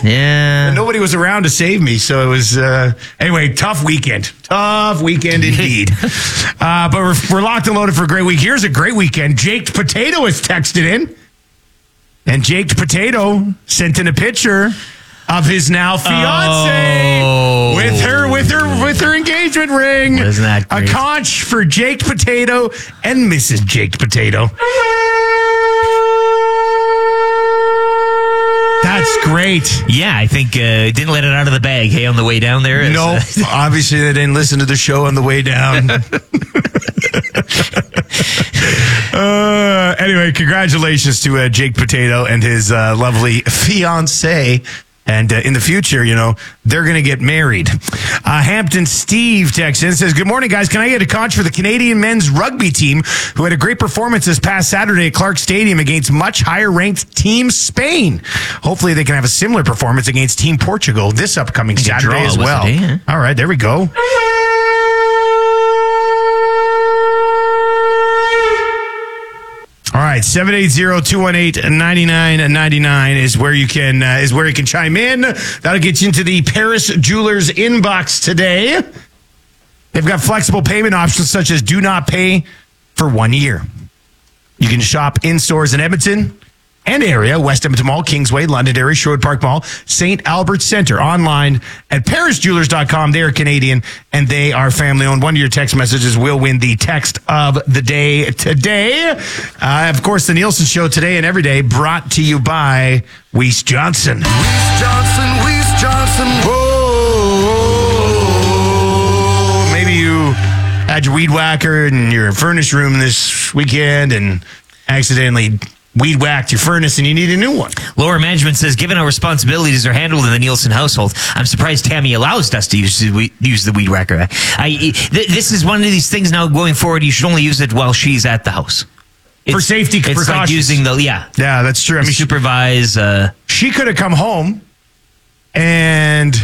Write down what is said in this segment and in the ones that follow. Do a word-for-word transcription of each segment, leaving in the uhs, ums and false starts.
Yeah. And nobody was around to save me. So it was, uh, anyway, tough weekend. Tough weekend indeed. uh, but we're, we're locked and loaded for a great week. Here's a great weekend. Jaked Potato has texted in. And Jaked Potato sent in a picture of his now fiance oh. with her with her with her engagement ring. Isn't that great? A conch for Jaked Potato and Missus Jaked Potato. That's great. Yeah, I think uh, didn't let it out of the bag. Hey, on the way down there. No, nope. uh, obviously they didn't listen to the show on the way down. uh, anyway, congratulations to uh, Jaked Potato and his uh, lovely fiance. And uh, in the future, you know, they're going to get married. Uh, Hampton Steve texts in and says, good morning, guys. Can I get a conch for the Canadian men's rugby team who had a great performance this past Saturday at Clark Stadium against much higher-ranked Team Spain? Hopefully they can have a similar performance against Team Portugal this upcoming Saturday draw, as well. It, eh? All right, there we go. All right, seven eight zero, two one eight, nine nine nine nine is where you can uh, is where you can chime in. That'll get you into the Paris Jewelers inbox today. They've got flexible payment options such as do not pay for one year. You can shop in stores in Edmonton and area, West Edmonton Mall, Kingsway, Londonderry, Sherwood Park Mall, Saint Albert Centre, online at paris jewelers dot com. They are Canadian and they are family owned. One of your text messages will win the text of the day today. Uh, of course, the Nielsen Show today and every day brought to you by Weiss Johnson. Weiss Johnson, Weiss Johnson. Whoa. Maybe you had your weed whacker in your furnace room this weekend and accidentally weed whacked your furnace and you need a new one. Lower management says, given how responsibilities are handled in the Nielsen household, I'm surprised Tammy allows us to use the weed, use the weed whacker. I, th- this is one of these things now going forward. You should only use it while she's at the house. It's, For safety it's precautions. Like using the, yeah. Yeah, that's true. I mean, supervise. Uh, she could have come home and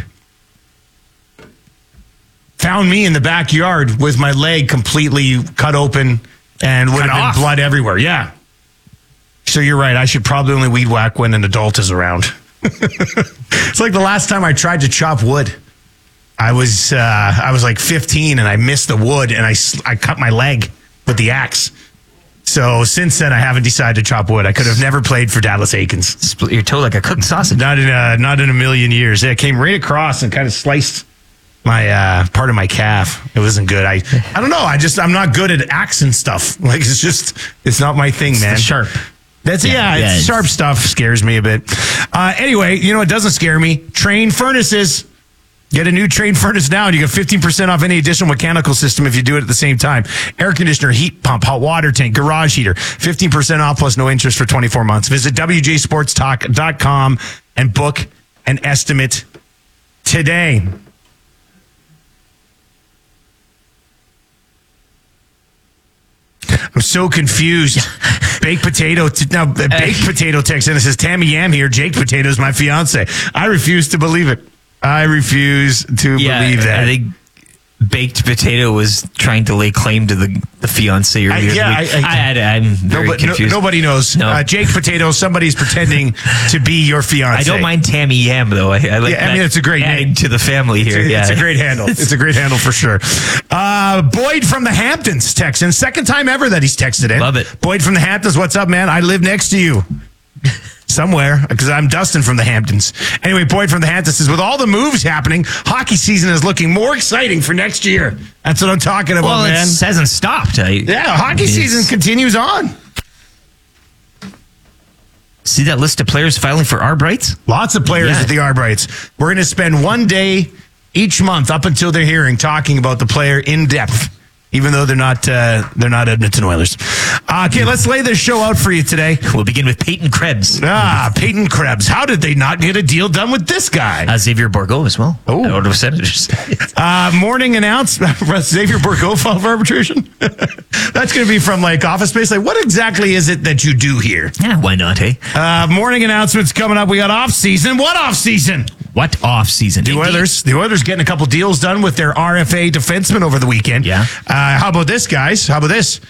found me in the backyard with my leg completely cut open and would Cut have been off. blood everywhere. Yeah. So you're right. I should probably only weed whack when an adult is around. It's like the last time I tried to chop wood. I was uh, I was like fifteen and I missed the wood and I, I cut my leg with the axe. So since then, I haven't decided to chop wood. I could have never played for Dallas Aikens. split your toe like a cooked sausage. Not in a, not in a million years. It came right across and kind of sliced my uh, part of my calf. It wasn't good. I I don't know. I just I'm not good at axe and stuff. Like it's just it's not my thing, It's man. the sharp. That's yeah, Yeah, it's yeah, it's- sharp stuff scares me a bit. Uh, anyway, you know what doesn't scare me? Train furnaces. Get a new Train furnace now and you get fifteen percent off any additional mechanical system if you do it at the same time. Air conditioner, heat pump, hot water tank, garage heater. fifteen percent off plus no interest for twenty-four months. Visit w j sports talk dot com and book an estimate today. I'm so confused. Baked potato. T- now, uh, baked potato text in and says, Tammy Yam here. Jaked Potato is my fiance. I refuse to believe it. I refuse to Yeah, believe that. I think Baked Potato was trying to lay claim to the, the fiance earlier. I- in the yeah, week. I- I- I, am very Nobody, no- confused. nobody knows. No. Uh, Jaked Potato, somebody's pretending to be your fiance. I don't mind Tammy Yam, though. I, I like Yeah, I that mean, it's a great adding name. to the family here. It's a, yeah. it's a great handle. It's a great handle for sure. Uh, Boyd from the Hamptons texts in. Second time ever that he's texted in. Love it. Boyd from the Hamptons, what's up, man? I live next to you. Somewhere, because I'm Dustin from the Hamptons. Anyway, Boyd from the Hamptons says, with all the moves happening, hockey season is looking more exciting for next year. That's what I'm talking about, well, man. it hasn't stopped. I, Yeah, hockey it's- season continues on. See that list of players filing for Arbrights? Lots of players Yeah. at the Arbrights. We're going to spend one day each month up until their hearing talking about the player in depth, even though they're not uh, they're not Edmonton Oilers. Uh, okay, let's lay this show out for you today. We'll begin with Peyton Krebs. Ah, Peyton Krebs. How did they not get a deal done with this guy? Uh, Xavier Bourgault as well. Oh. Out of Senators. Uh, morning announcement. Xavier Bourgault filed for arbitration. That's going to be from like Office Space. Like, what exactly is it that you do here? Yeah, why not, hey? Uh, morning announcements coming up. We got off season. What off season? What off season? The Oilers, the Oilers getting a couple deals done with their R F A defensemen over the weekend. Yeah. Uh, how about this, guys? How about this?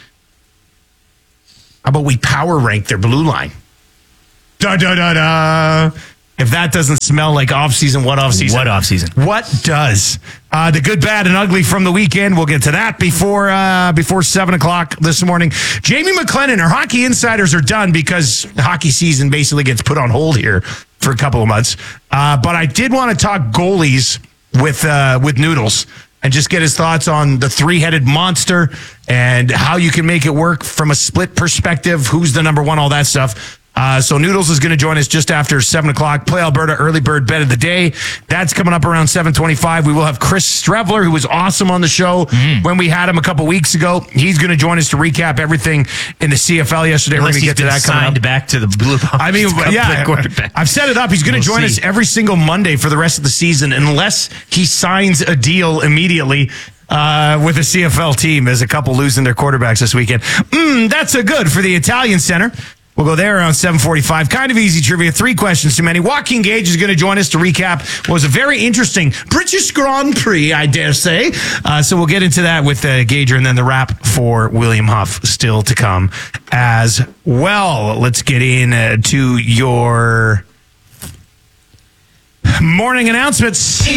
How about we power rank their blue line? Da da da da. If that doesn't smell like off-season, what off-season? What off-season? What does? Uh, the good, bad, and ugly from the weekend. We'll get to that before uh, before seven o'clock this morning. Jamie McLennan, our hockey insiders are done because hockey season basically gets put on hold here for a couple of months. Uh, but I did want to talk goalies with uh, with Noodles and just get his thoughts on the three-headed monster and how you can make it work from a split perspective, who's the number one, all that stuff. Uh, so Noodles is going to join us just after seven o'clock. Play Alberta early bird bet of the day. That's coming up around seven twenty-five. We will have Chris Strevler, who was awesome on the show mm. when we had him a couple weeks ago. He's going to join us to recap everything in the C F L yesterday. Unless We're going to get to that coming signed up. back to the Blue Bombers. I mean, yeah, I've set it up. He's going to we'll join see. us every single Monday for the rest of the season unless he signs a deal immediately. Uh, with the C F L team, as a couple losing their quarterbacks this weekend. Mm, that's a good for the Italian Center. We'll go there around seven forty-five. Kind of easy trivia. Three questions too many. Joaquin Gage is going to join us to recap what was a very interesting British Grand Prix, I dare say. Uh, so we'll get into that with uh, Gager, and then the wrap for William Huff still to come as well. Let's get in uh, to your morning announcements.